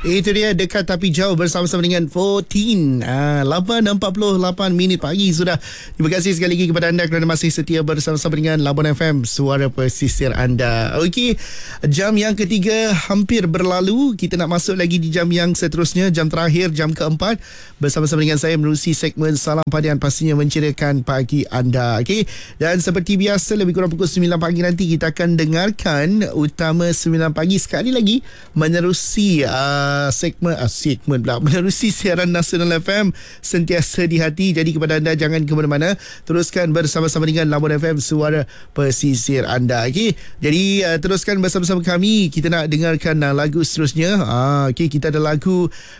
Itu dia, dekat tapi jauh bersama-sama dengan 14. 8.48 minit pagi sudah. Terima kasih sekali lagi kepada anda kerana masih setia bersama-sama dengan Labuan FM, suara pesisir anda. Okey, jam yang ketiga hampir berlalu. Kita nak masuk lagi di jam yang seterusnya, jam terakhir, jam keempat. Bersama-sama dengan saya menerusi segmen Salam Padian, pastinya menceriakan pagi anda. Okey, dan seperti biasa lebih kurang pukul 9 pagi nanti kita akan dengarkan Utama 9 pagi sekali lagi menerusi segmen pula, menerusi siaran Nasional FM sentiasa di hati. Jadi kepada anda, jangan ke mana-mana, teruskan bersama-sama dengan Labuan FM, suara pesisir anda. Okey, jadi teruskan bersama-sama kami. Kita nak dengarkan lagu seterusnya. Okey, kita ada lagu